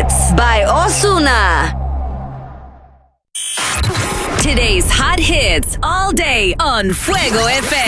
Hits by Ozuna. Today's hot hits all day on Fuego FM.